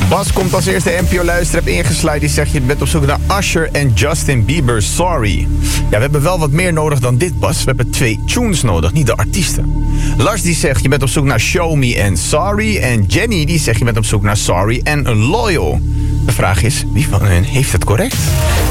Bas komt als eerste NPO-luisteraar ingesluid. Die zegt, je bent op zoek naar Usher en Justin Bieber, Sorry. Ja, we hebben wel wat meer nodig dan dit, Bas. We hebben 2 tunes nodig, niet de artiesten. Lars die zegt, je bent op zoek naar Show Me en Sorry. En Jenny die zegt, je bent op zoek naar Sorry en Loyal. De vraag is, wie van hen heeft het correct?